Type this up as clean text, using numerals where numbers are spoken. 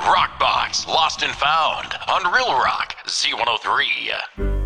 Rockbox, Lost and Found on Real Rock Z103.